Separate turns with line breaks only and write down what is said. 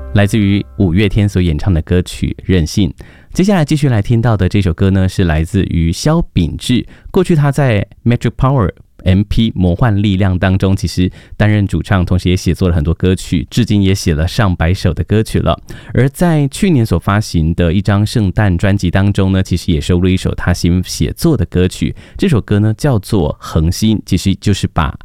来自于五月天所演唱的歌曲《任性》。接下来继续来听到的这首歌呢，是来自于萧秉治。过去他在 Magic Power、MP 魔幻力量当中，其实担任主唱，同时也写作了很多歌曲，至今也写了上百首的歌曲了。而在去年所发行的一张圣诞专辑当中呢，其实也收录一首他新写作的歌曲。这首歌呢叫做《恒星》，其实就是把